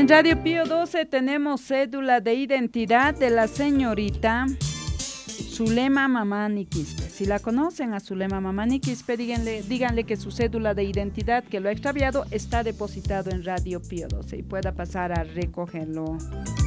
En Radio Pío 12 tenemos cédula de identidad de la señorita Zulema Mamani Quispe. Si la conocen a Zulema Mamani Quispe, díganle que su cédula de identidad que lo ha extraviado está depositado en Radio Pío 12 y pueda pasar a recogerlo.